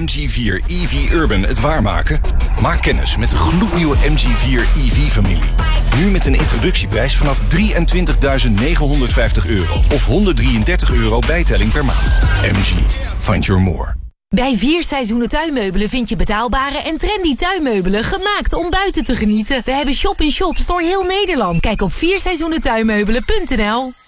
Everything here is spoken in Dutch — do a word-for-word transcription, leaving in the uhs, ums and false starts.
M G vier E V Urban het waarmaken? Maak kennis met de gloednieuwe M G vier E V-familie. Nu met een introductieprijs vanaf drieëntwintigduizend negenhonderdvijftig euro of honderddrieëndertig euro bijtelling per maand. M G. Find your more. Bij vier Seizoenen Tuinmeubelen vind je betaalbare en trendy tuinmeubelen gemaakt om buiten te genieten. We hebben shop-in-shops door heel Nederland. Kijk op vier seizoenen tuinmeubelen punt n l.